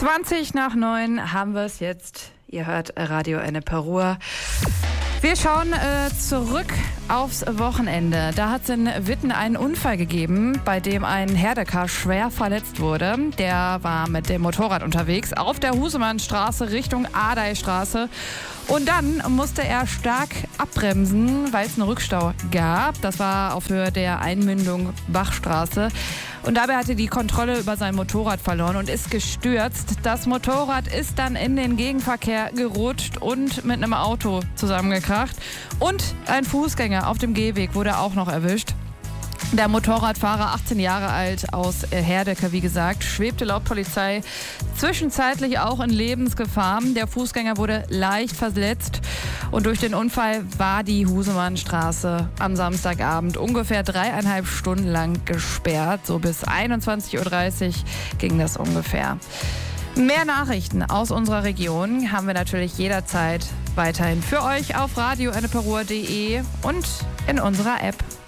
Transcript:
20:20 haben wir es jetzt. Ihr hört Radio Ennepe Ruhr. Wir schauen zurück aufs Wochenende. Da hat es in Witten einen Unfall gegeben, bei dem ein Herdekar schwer verletzt wurde. Der war mit dem Motorrad unterwegs auf der Husemannstraße Richtung Adeystraße. Und dann musste er stark abbremsen, weil es einen Rückstau gab. Das war auf Höhe der Einmündung Bachstraße. Und dabei hatte die Kontrolle über sein Motorrad verloren und ist gestürzt. Das Motorrad ist dann in den Gegenverkehr gerutscht und mit einem Auto zusammengekracht. Und ein Fußgänger auf dem Gehweg wurde auch noch erwischt. Der Motorradfahrer, 18 Jahre alt, aus Herdecke, wie gesagt, schwebte laut Polizei zwischenzeitlich auch in Lebensgefahr. Der Fußgänger wurde leicht verletzt und durch den Unfall war die Husemannstraße am Samstagabend ungefähr 3,5 Stunden lang gesperrt. So bis 21:30 Uhr ging das ungefähr. Mehr Nachrichten aus unserer Region haben wir natürlich jederzeit weiterhin für euch auf radioenneperuhr.de und in unserer App.